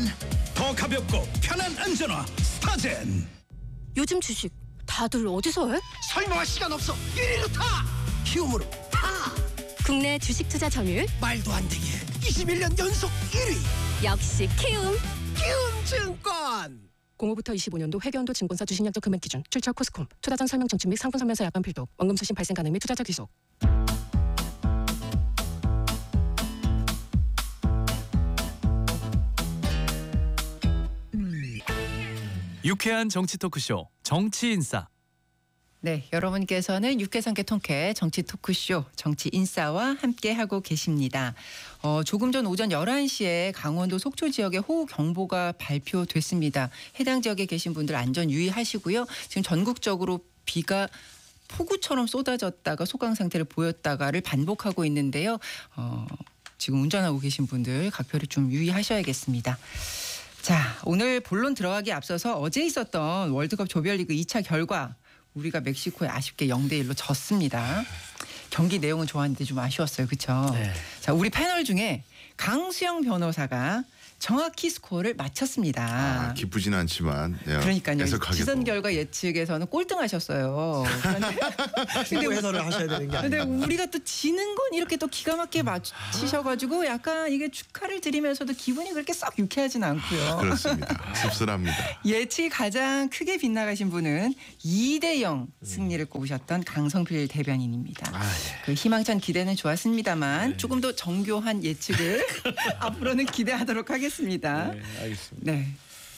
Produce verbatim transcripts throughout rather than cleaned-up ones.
더 가볍고 편한 안전화 스타젠. 요즘 주식 다들 어디서 해? 설명할 시간 없어. 이리로 타. 키움으로 타. 국내 주식 투자 점유율 말도 안 되게 이십일 년 연속 일 위. 역시 키움. 키움증권. 공오부터 이십오 년도 회계연도 증권사 주식약정 금액 기준 출처 코스콤 투자 전 설명 청취 및 상품 설명서 약관 필독 원금 수신 발생 가능 및 투자자 귀속. 유쾌한 정치 토크쇼 정치인싸. 네, 여러분께서는 육개상계 통쾌 정치 토크쇼 정치인싸와 함께하고 계십니다. 어, 조금 전 오전 열한 시에 강원도 속초 지역에 호우경보가 발표됐습니다. 해당 지역에 계신 분들 안전 유의하시고요. 지금 전국적으로 비가 폭우처럼 쏟아졌다가 소강 상태를 보였다가를 반복하고 있는데요. 어, 지금 운전하고 계신 분들 각별히 좀 유의하셔야겠습니다. 자, 오늘 본론 들어가기 앞서서 어제 있었던 월드컵 조별리그 이 차 결과 우리가 멕시코에 아쉽게 영 대 일로 졌습니다. 경기 내용은 좋았는데 좀 아쉬웠어요. 그렇죠? 네. 자, 우리 패널 중에 강수영 변호사가 정확히 스코어를 맞췄습니다. 아, 기쁘지는 않지만 네, 그러니까요. 해석하기도. 지선 결과 예측에서는 꼴등하셨어요. 근데 해설을 하셔야 되는 게 근데 아니라. 우리가 또 지는 건 이렇게 또 기가 막히게 맞히셔가지고 약간 이게 축하를 드리면서도 기분이 그렇게 썩 유쾌하진 않고요. 그렇습니다. 씁쓸합니다. 예측이 가장 크게 빗나가신 분은 이 대 영 승리를 꼽으셨던 강성필 대변인입니다. 아, 예. 그 희망찬 기대는 좋았습니다만 네. 조금 더 정교한 예측을 앞으로는 기대하도록 하겠습니다. 네, 알겠습니다. 네.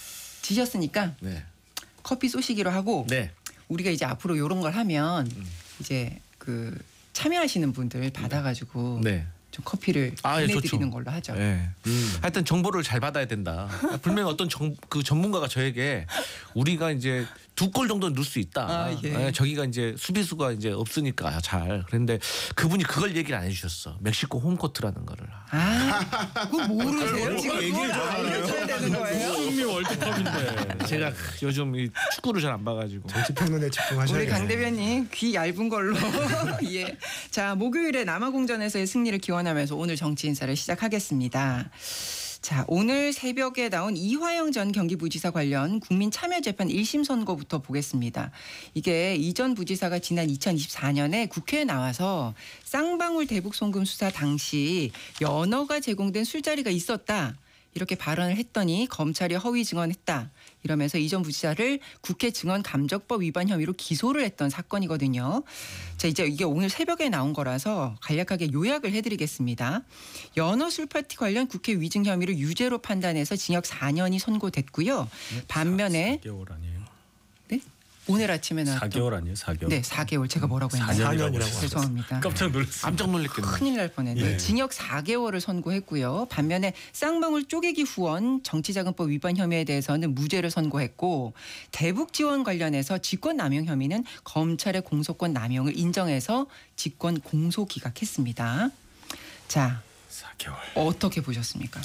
지셨으니까 네. 커피 쏘시기로 하고 네. 우리가 이제 앞으로 이런 걸 하면 이제 그 참여하시는 분들 받아가지고 네. 좀 커피를 아, 예, 보내드리는 좋죠. 걸로 하죠. 네. 하여튼 정보를 잘 받아야 된다. 분명히 어떤 정, 그 전문가가 저에게 우리가 이제 두 골 정도는 넣을 수 있다. 아, 예. 네, 저기가 이제 수비수가 이제 없으니까 잘. 그런데 그분이 그걸 얘기를 안 해주셨어. 멕시코 홈코트라는 거를. 아, 그거 모르세요? 지금 얘기를 그걸 좀 알려줘야 되는 거예요? 북미 월드컵인데 제가 요즘 이 축구를 잘 안 봐가지고. 정치평론에 집중하셔야 우리 돼요. 강 대변인 귀 얇은 걸로. 예. 자, 목요일에 남아공전에서의 승리를 기원하면서 오늘 정치인사를 시작하겠습니다. 자, 오늘 새벽에 나온 이화영 전 경기부지사 관련 국민참여재판 일 심 선고부터 보겠습니다. 이게 이 전 부지사가 지난 이천이십사 년에 국회에 나와서 쌍방울 대북 송금 수사 당시 연어가 제공된 술자리가 있었다. 이렇게 발언을 했더니 검찰이 허위 증언했다. 이러면서 이 전 부지사를 국회 증언감적법 위반 혐의로 기소를 했던 사건이거든요. 자, 이제 이게 오늘 새벽에 나온 거라서 간략하게 요약을 해드리겠습니다. 연어 술파티 관련 국회 위증 혐의를 유죄로 판단해서 징역 사 년이 선고됐고요. 반면에 사 개월 아니에요? 네? 오늘 아침에 나왔던 사 개월 아니에요? 사 개월. 네, 사 개월. 제가 뭐라고 사 했나요? 년이라고 죄송합니다. 깜짝 놀랐어요. 깜짝 놀랐겠네. 큰일 날 뻔했네. 예. 징역 사 개월을 선고했고요. 반면에 쌍방울 쪼개기 후원 정치자금법 위반 혐의에 대해서는 무죄를 선고했고 대북 지원 관련해서 직권 남용 혐의는 검찰의 공소권 남용을 인정해서 직권 공소 기각했습니다. 자, 사 개월. 어떻게 보셨습니까?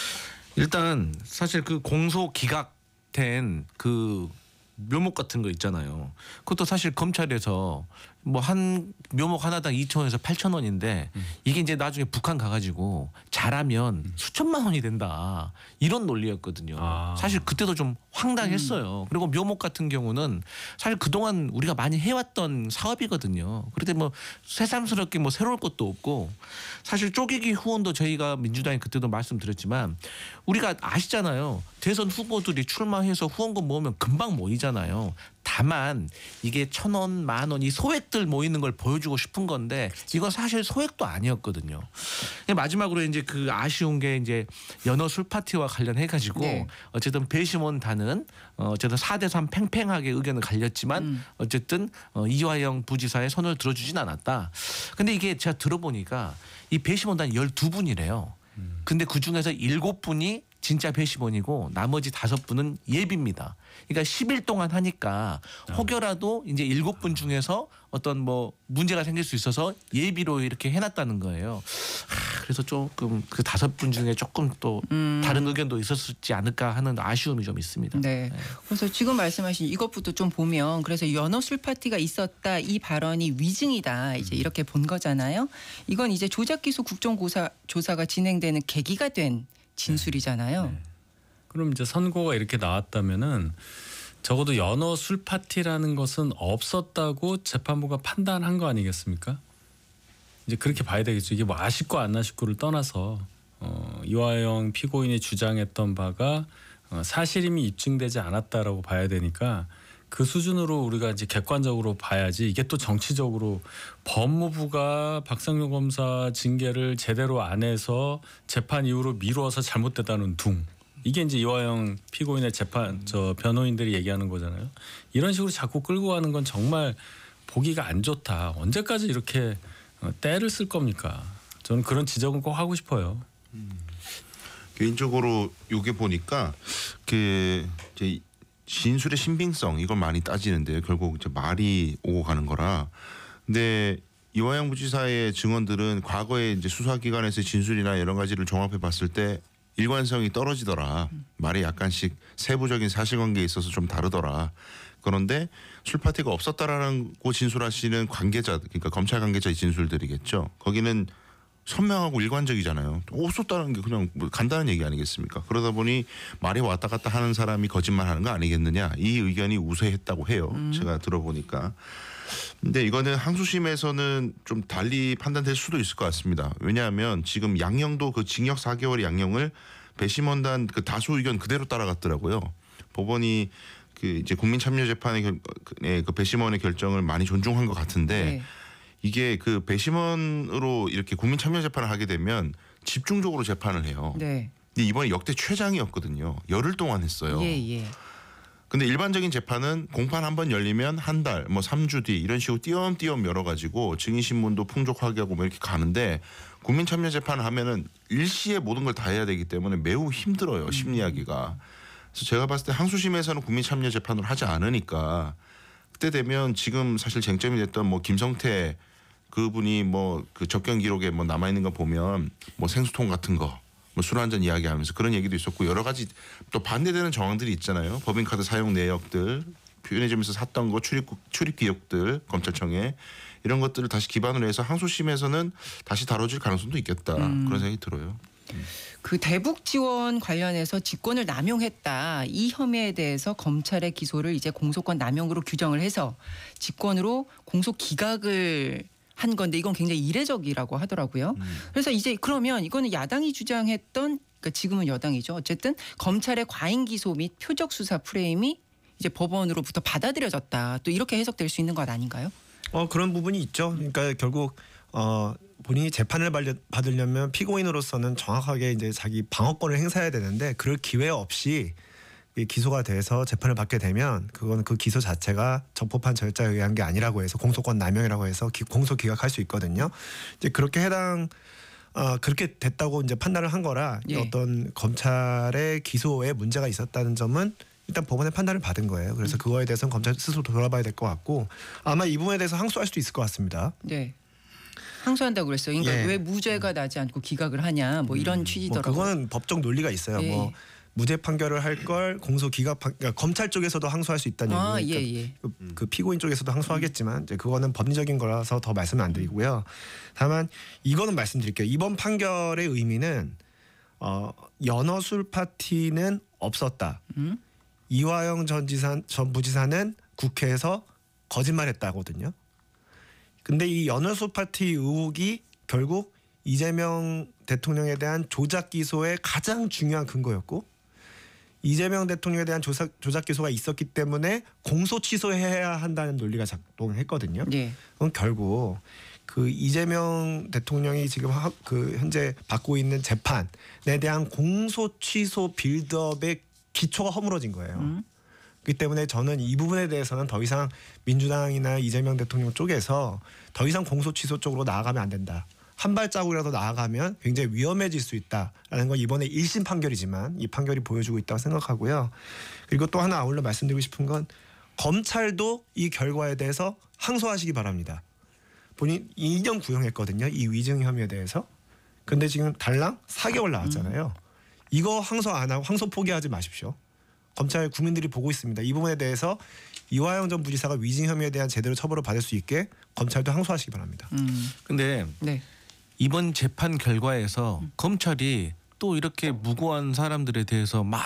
일단 사실 그 공소 기각된 그 묘목 같은 거 있잖아요. 그것도 사실 검찰에서 뭐 한 묘목 하나당 이천 원에서 팔천 원인데 음. 이게 이제 나중에 북한 가가지고 잘하면 음. 수천만 원이 된다. 이런 논리였거든요. 아. 사실 그때도 좀 황당했어요. 음. 그리고 묘목 같은 경우는 사실 그동안 우리가 많이 해왔던 사업이거든요. 그런데 뭐 새삼스럽게 뭐 새로울 것도 없고 사실 쪼개기 후원도 저희가 민주당이 그때도 말씀드렸지만 우리가 아시잖아요. 대선 후보들이 출마해서 후원금 모으면 금방 모이잖아요. 다만 이게 천 원, 만 원 이 소액들 모이는 걸 보여주고 싶은 건데 이건 사실 소액도 아니었거든요. 마지막으로 이제 그 아쉬운 게 이제 연어 술 파티와 관련해 가지고 네. 어쨌든 배심원단은 어, 어쨌든 사 대 삼 팽팽하게 의견을 갈렸지만 음. 어쨌든 어, 이화영 부지사의 손을 들어주진 않았다. 근데 이게 제가 들어보니까 이 배심원단 열두 분이래요. 근데 그 중에서 일곱 분이 진짜 배심원이고 나머지 다섯 분은 예비입니다. 그러니까 십 일 동안 하니까 혹여라도 이제 일곱 분 중에서 어떤 뭐 문제가 생길 수 있어서 예비로 이렇게 해놨다는 거예요. 하, 그래서 조금 그 다섯 분 중에 조금 또 음. 다른 의견도 있었지 않을까 하는 아쉬움이 좀 있습니다. 네. 그래서 지금 말씀하신 이것부터 좀 보면 그래서 연어 술 파티가 있었다 이 발언이 위증이다 이제 이렇게 본 거잖아요. 이건 이제 조작 기소 국정조사 조사가 진행되는 계기가 된 진술이잖아요. 네. 그럼 이제 선고가 이렇게 나왔다면은 적어도 연어 술 파티라는 것은 없었다고 재판부가 판단한 거 아니겠습니까? 이제 그렇게 봐야 되겠죠. 이게 뭐 아쉽고 안 아쉽고를 떠나서 어, 이화영 피고인이 주장했던 바가 어, 사실임이 입증되지 않았다라고 봐야 되니까 그 수준으로 우리가 이제 객관적으로 봐야지. 이게 또 정치적으로 법무부가 박상용 검사 징계를 제대로 안 해서 재판 이후로 미루어서 잘못됐다는 둥. 이게 이제 이화영 피고인의 재판 저 변호인들이 얘기하는 거잖아요. 이런 식으로 자꾸 끌고 가는 건 정말 보기가 안 좋다. 언제까지 이렇게 때를 쓸 겁니까? 저는 그런 지적은 꼭 하고 싶어요. 음. 개인적으로 요게 보니까 그 이제 진술의 신빙성 이걸 많이 따지는데 결국 이제 말이 오고 가는 거라. 근데 이화영 부지사의 증언들은 과거에 이제 수사기관에서의 진술이나 여러 가지를 종합해 봤을 때 일관성이 떨어지더라. 말이 약간씩 세부적인 사실관계에 있어서 좀 다르더라. 그런데 술 파티가 없었다라고 진술하시는 관계자, 그러니까 검찰 관계자의 진술들이겠죠. 거기는 선명하고 일관적이잖아요. 없었다는 게 그냥 뭐 간단한 얘기 아니겠습니까? 그러다 보니 말이 왔다 갔다 하는 사람이 거짓말하는 거 아니겠느냐. 이 의견이 우세했다고 해요. 음. 제가 들어보니까. 근데 이거는 항소심에서는 좀 달리 판단될 수도 있을 것 같습니다. 왜냐하면 지금 양형도 그 징역 사 개월 양형을 배심원단 그 다수 의견 그대로 따라갔더라고요. 법원이 그 이제 국민참여재판의 결, 그 배심원의 결정을 많이 존중한 것 같은데 네. 이게 그 배심원으로 이렇게 국민참여재판을 하게 되면 집중적으로 재판을 해요. 네. 근데 이번에 역대 최장이었거든요. 열흘 동안 했어요. 예, 예. 근데 일반적인 재판은 공판 한 번 열리면 한 달, 뭐 삼 주 뒤 이런 식으로 띄엄띄엄 열어가지고 증인신문도 풍족하게 하고 뭐 이렇게 가는데 국민참여재판을 하면은 일시에 모든 걸 다 해야 되기 때문에 매우 힘들어요. 심리하기가. 그래서 제가 봤을 때 항소심에서는 국민참여재판을 하지 않으니까 그때 되면 지금 사실 쟁점이 됐던 뭐 김성태 그분이 뭐 그 접견 기록에 뭐 남아 있는 거 보면 뭐 생수통 같은 거, 뭐 술 한잔 이야기하면서 그런 얘기도 있었고 여러 가지 또 반대되는 정황들이 있잖아요. 법인카드 사용 내역들, 편의점에서 샀던 거 출입 출입 기록들 검찰청에 이런 것들을 다시 기반으로 해서 항소심에서는 다시 다뤄질 가능성도 있겠다 음. 그런 생각이 들어요. 음. 그 대북 지원 관련해서 직권을 남용했다 이 혐의에 대해서 검찰의 기소를 이제 공소권 남용으로 규정을 해서 직권으로 공소 기각을 한 건데 이건 굉장히 이례적이라고 하더라고요. 음. 그래서 이제 그러면 이거는 야당이 주장했던 그러니까 지금은 여당이죠. 어쨌든 검찰의 과잉 기소 및 표적 수사 프레임이 이제 법원으로부터 받아들여졌다. 또 이렇게 해석될 수 있는 것 아닌가요? 어 그런 부분이 있죠. 그러니까 결국 어 본인이 재판을 받으려면 피고인으로서는 정확하게 이제 자기 방어권을 행사해야 되는데 그럴 기회 없이 기소가 돼서 재판을 받게 되면 그건 그 기소 자체가 적법한 절차에 의한 게 아니라고 해서 공소권 남용이라고 해서 기, 공소 기각할 수 있거든요. 이제 그렇게 해당 어, 그렇게 됐다고 이제 판단을 한 거라 예. 어떤 검찰의 기소에 문제가 있었다는 점은 일단 법원의 판단을 받은 거예요. 그래서 음. 그거에 대해서는 검찰 스스로 돌아봐야 될 것 같고 아마 이 부분에 대해서 항소할 수도 있을 것 같습니다. 네. 항소한다고 그랬어요. 그러니까 예. 왜 무죄가 나지 않고 기각을 하냐 뭐 이런 취지더라고요. 뭐 그거는 법적 논리가 있어요. 예. 뭐 무죄 판결을 할 걸 공소 기각 판, 그러니까 검찰 쪽에서도 항소할 수 있다는 아, 얘기니까 예, 예. 그, 그 피고인 쪽에서도 항소하겠지만 이제 그거는 법리적인 거라서 더 말씀은 안 드리고요. 다만 이거는 말씀드릴게요. 이번 판결의 의미는 어, 연어술 파티는 없었다. 음? 이화영 전 지사 전 부지사는 국회에서 거짓말했다거든요. 근데 이 연어술 파티 의혹이 결국 이재명 대통령에 대한 조작 기소의 가장 중요한 근거였고 이재명 대통령에 대한 조작, 조작 기소가 있었기 때문에 공소 취소해야 한다는 논리가 작동했거든요. 네. 그럼 결국 그 이재명 대통령이 지금 하, 그 현재 받고 있는 재판에 대한 공소 취소 빌드업의 기초가 허물어진 거예요. 음. 그렇기 때문에 저는 이 부분에 대해서는 더 이상 민주당이나 이재명 대통령 쪽에서 더 이상 공소 취소 쪽으로 나아가면 안 된다. 한 발자국이라도 나아가면 굉장히 위험해질 수 있다라는 건 이번에 일 심 판결이지만 이 판결이 보여주고 있다고 생각하고요. 그리고 또 하나 아울러 말씀드리고 싶은 건 검찰도 이 결과에 대해서 항소하시기 바랍니다. 본인 이 년 구형했거든요. 이 위증 혐의에 대해서. 근데 지금 달랑 사 개월 나왔잖아요. 이거 항소 안 하고 항소 포기하지 마십시오. 검찰 국민들이 보고 있습니다. 이 부분에 대해서 이화영 전 부지사가 위증 혐의에 대한 제대로 처벌을 받을 수 있게 검찰도 항소하시기 바랍니다. 음. 근데 네. 이번 재판 결과에서 음. 검찰이 또 이렇게 무고한 사람들에 대해서 막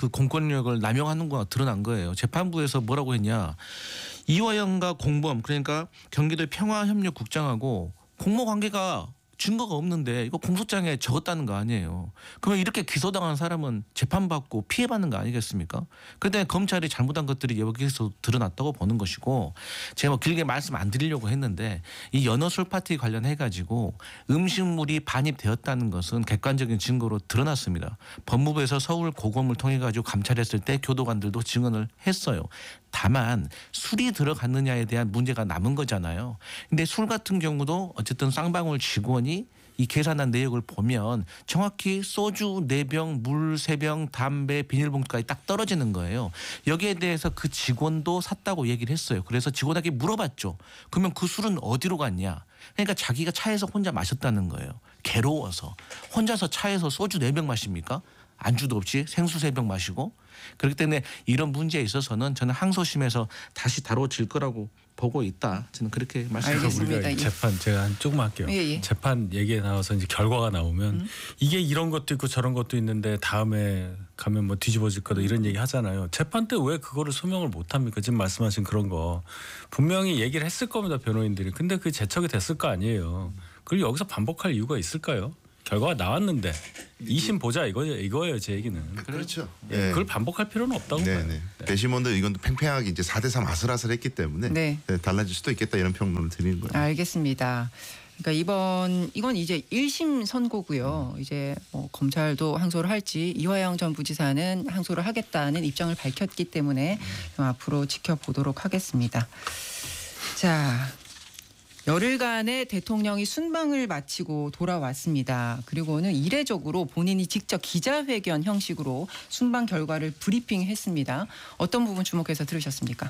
그 공권력을 남용하는 거가 드러난 거예요. 재판부에서 뭐라고 했냐. 이화영과 공범 그러니까 경기도 평화협력국장하고 공모 관계가 증거가 없는데 이거 공소장에 적었다는 거 아니에요. 그러면 이렇게 기소당한 사람은 재판받고 피해받는 거 아니겠습니까? 그런데 검찰이 잘못한 것들이 여기서 드러났다고 보는 것이고 제가 뭐 길게 말씀 안 드리려고 했는데 이 연어술 파티 관련해 가지고 음식물이 반입되었다는 것은 객관적인 증거로 드러났습니다. 법무부에서 서울 고검을 통해 가지고 감찰했을 때 교도관들도 증언을 했어요. 다만 술이 들어갔느냐에 대한 문제가 남은 거잖아요. 근데 술 같은 경우도 어쨌든 쌍방울 직원이 이 계산한 내역을 보면 정확히 소주 네 병, 물 세 병, 담배, 비닐봉투까지 딱 떨어지는 거예요. 여기에 대해서 그 직원도 샀다고 얘기를 했어요. 그래서 직원에게 물어봤죠. 그러면 그 술은 어디로 갔냐. 그러니까 자기가 차에서 혼자 마셨다는 거예요. 괴로워서. 혼자서 차에서 소주 네 병 마십니까? 안주도 없이 생수 세 병 마시고. 그렇기 때문에 이런 문제에 있어서는 저는 항소심에서 다시 다뤄질 거라고 보고 있다. 저는 그렇게 말씀드립니다. 알겠습니다. 우리가 예. 재판 제가 한 조금만 할게요. 예, 예. 재판 얘기에 나와서 이제 결과가 나오면 음. 이게 이런 것도 있고 저런 것도 있는데 다음에 가면 뭐 뒤집어질 거다 이런 얘기 하잖아요. 재판 때 왜 그거를 소명을 못 합니까? 지금 말씀하신 그런 거 분명히 얘기를 했을 겁니다. 변호인들이. 근데 그게 제척이 됐을 거 아니에요. 그걸 여기서 반복할 이유가 있을까요? 결과가 나왔는데 이심 보자 이거 이거예요 제 얘기는. 그렇죠. 예, 네. 그걸 반복할 필요는 없다고 봐요. 네네. 배심원도 이건 팽팽하게 이제 사 대 삼 아슬아슬했기 때문에 네. 네, 달라질 수도 있겠다 이런 평론을 드리는 거예요. 알겠습니다. 그러니까 이번 이건 이제 일 심 선고고요. 이제 뭐 검찰도 항소를 할지 이화영 전 부지사는 항소를 하겠다는 입장을 밝혔기 때문에 좀 앞으로 지켜보도록 하겠습니다. 자. 열흘간의 대통령이 순방을 마치고 돌아왔습니다. 그리고는 이례적으로 본인이 직접 기자회견 형식으로 순방 결과를 브리핑했습니다. 어떤 부분 주목해서 들으셨습니까?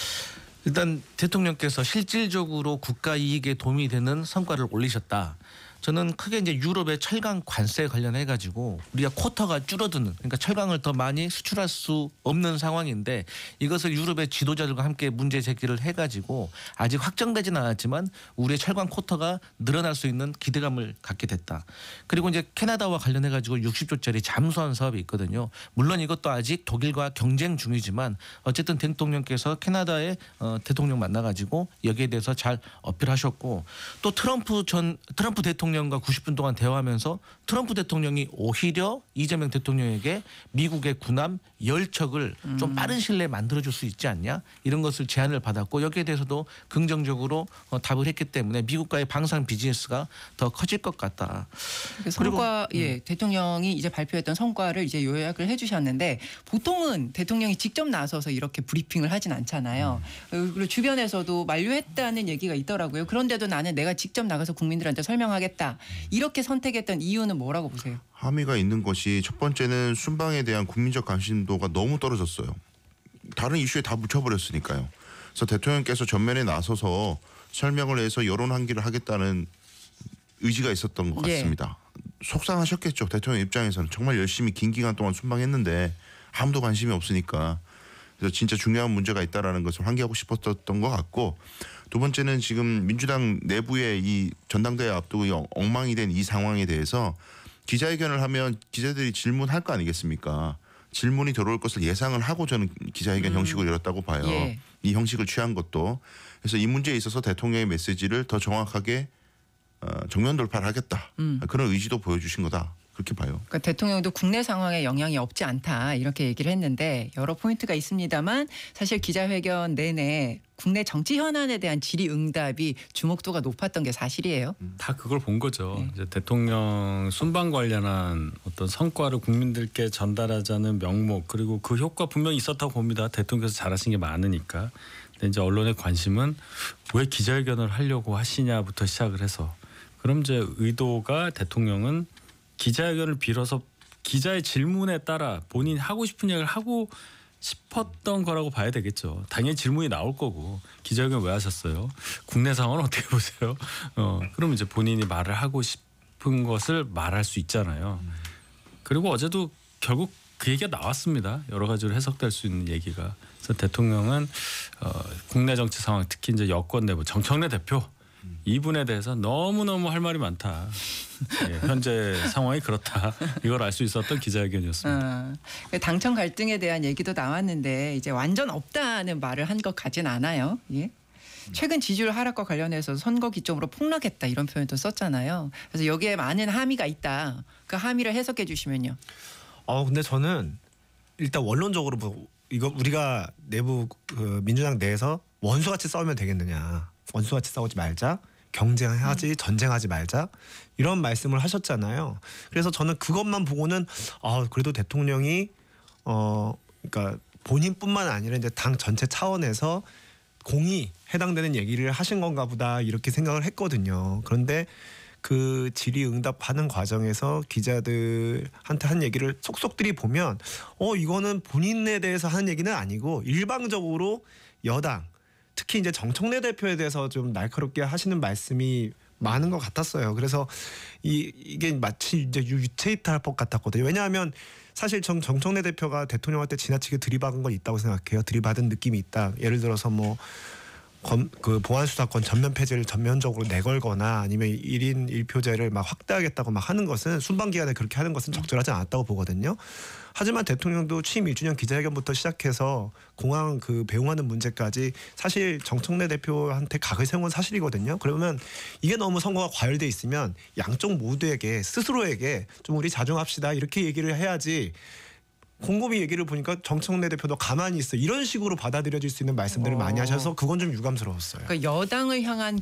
일단 대통령께서 실질적으로 국가 이익에 도움이 되는 성과를 올리셨다. 저는 크게 이제 유럽의 철강 관세 관련해 가지고 우리가 쿼터가 줄어드는 그러니까 철강을 더 많이 수출할 수 없는 상황인데 이것을 유럽의 지도자들과 함께 문제 제기를 해 가지고 아직 확정되지는 않았지만 우리의 철강 쿼터가 늘어날 수 있는 기대감을 갖게 됐다. 그리고 이제 캐나다와 관련해 가지고 육십 조짜리 잠수함 사업이 있거든요. 물론 이것도 아직 독일과 경쟁 중이지만 어쨌든 대통령께서 캐나다의 어, 대통령 만나 가지고 여기에 대해서 잘 어필하셨고 또 트럼프 전 트럼프 대통령 대통령과 구십 분 동안 대화하면서 트럼프 대통령이 오히려 이재명 대통령에게 미국의 군함 열 척을 음. 좀 빠른 시일 내에 만들어줄 수 있지 않냐 이런 것을 제안을 받았고 여기에 대해서도 긍정적으로 어, 답을 했기 때문에 미국과의 방산 비즈니스가 더 커질 것 같다. 성과 그리고, 예 음. 대통령이 이제 발표했던 성과를 이제 요약을 해주셨는데 보통은 대통령이 직접 나서서 이렇게 브리핑을 하진 않잖아요. 음. 그리고 주변에서도 만류했다는 얘기가 있더라고요. 그런데도 나는 내가 직접 나가서 국민들한테 설명하겠다. 이렇게 선택했던 이유는 뭐라고 보세요? 함의가 있는 것이 첫 번째는 순방에 대한 국민적 관심도가 너무 떨어졌어요. 다른 이슈에 다 묻혀버렸으니까요. 그래서 대통령께서 전면에 나서서 설명을 해서 여론 환기를 하겠다는 의지가 있었던 것 같습니다. 예. 속상하셨겠죠. 대통령 입장에서는 정말 열심히 긴 기간 동안 순방했는데 아무도 관심이 없으니까. 그래서 진짜 중요한 문제가 있다라는 것을 환기하고 싶었던 것 같고 두 번째는 지금 민주당 내부의 이 전당대회 앞두고 엉망이 된 이 상황에 대해서 기자회견을 하면 기자들이 질문할 거 아니겠습니까? 질문이 들어올 것을 예상을 하고 저는 기자회견 음. 형식을 열었다고 봐요. 예. 이 형식을 취한 것도. 그래서 이 문제에 있어서 대통령의 메시지를 더 정확하게 정면 돌파를 하겠다. 음. 그런 의지도 보여주신 거다. 그렇게 봐요. 그러니까 대통령도 국내 상황에 영향이 없지 않다 이렇게 얘기를 했는데 여러 포인트가 있습니다만 사실 기자회견 내내 국내 정치 현안에 대한 질의응답이 주목도가 높았던 게 사실이에요. 다 그걸 본 거죠. 네. 이제 대통령 순방 관련한 어떤 성과를 국민들께 전달하자는 명목 그리고 그 효과 분명히 있었다고 봅니다. 대통령께서 잘하신 게 많으니까. 근데 이제 언론의 관심은 왜 기자회견을 하려고 하시냐부터 시작을 해서 그럼 이제 의도가 대통령은 기자회견을 빌어서 기자의 질문에 따라 본인이 하고 싶은 얘기를 하고 싶었던 거라고 봐야 되겠죠. 당연히 질문이 나올 거고 기자회견 왜 하셨어요? 국내 상황은 어떻게 보세요? 어, 그러면 이제 본인이 말을 하고 싶은 것을 말할 수 있잖아요. 그리고 어제도 결국 그 얘기가 나왔습니다. 여러 가지로 해석될 수 있는 얘기가. 그래서 대통령은 어, 국내 정치 상황 특히 이제 여권 내부 정청래 대표 이분에 대해서 너무너무 할 말이 많다. 예, 현재 상황이 그렇다. 이걸 알 수 있었던 기자회견이었습니다. 어, 당청 갈등에 대한 얘기도 나왔는데 이제 완전 없다는 말을 한 것 같진 않아요. 예? 최근 지지율 하락과 관련해서 선거 기점으로 폭락했다 이런 표현도 썼잖아요. 그래서 여기에 많은 함의가 있다. 그 함의를 해석해 주시면요. 어 근데 저는 일단 원론적으로 뭐 이거 우리가 내부 그 민주당 내에서 원수같이 싸우면 되겠느냐. 원수같이 싸우지 말자. 경쟁하지 전쟁하지 말자 이런 말씀을 하셨잖아요. 그래서 저는 그것만 보고는 아 그래도 대통령이 어 그러니까 본인뿐만 아니라 이제 당 전체 차원에서 공이 해당되는 얘기를 하신 건가 보다 이렇게 생각을 했거든요. 그런데 그 질의응답하는 과정에서 기자들한테 한 얘기를 속속들이 보면 어 이거는 본인에 대해서 하는 얘기는 아니고 일방적으로 여당 특히 이제 정청래 대표에 대해서 좀 날카롭게 하시는 말씀이 많은 것 같았어요. 그래서 이 이게 마치 이제 유체이탈 법 같았거든요. 왜냐하면 사실 정 정청래 대표가 대통령한테 지나치게 들이박은 건 있다고 생각해요. 들이받은 느낌이 있다. 예를 들어서 뭐 검, 그 보안수사권 전면 폐지를 전면적으로 내걸거나 아니면 일 인 일 표제를 막 확대하겠다고 막 하는 것은 순방 기간에 그렇게 하는 것은 적절하지 않았다고 보거든요. 하지만 대통령도 취임 일 주년 기자회견부터 시작해서 공항 그 배웅하는 문제까지 사실 정청래 대표한테 각을 세운 건 사실이거든요. 그러면 이게 너무 선거가 과열돼 있으면 양쪽 모두에게 스스로에게 좀 우리 자중합시다 이렇게 얘기를 해야지. 곰곰이 얘기를 보니까 정청래 대표도 가만히 있어 이런 식으로 받아들여질 수 있는 말씀들을 어. 많이 하셔서 그건 좀 유감스러웠어요. 그러니까 여당을 향한